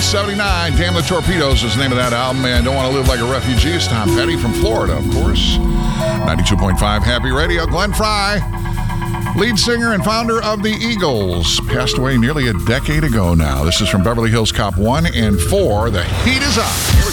1979. Damn the Torpedoes is the name of that album. And Don't Want to Live Like a Refugee is Tom Petty from Florida, of course. 92.5 Happy Radio. Glenn Frey, lead singer and founder of the Eagles, passed away nearly a decade ago now. This is from Beverly Hills Cop 1 and 4. The heat is up. Here we go.